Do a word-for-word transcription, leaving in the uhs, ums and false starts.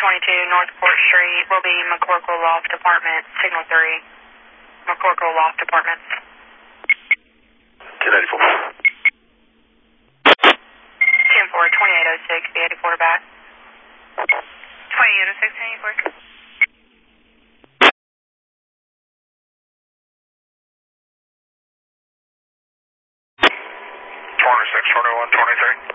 twenty-two North Court Street will be McCorkle Loft Apartment, Signal three. McCorkle Loft Apartments. ten eighty-four. ten four, twenty-eight oh six, B eighty-four back. twenty-eight oh six, ten eighty-four. twenty-six, twenty-one, twenty-three.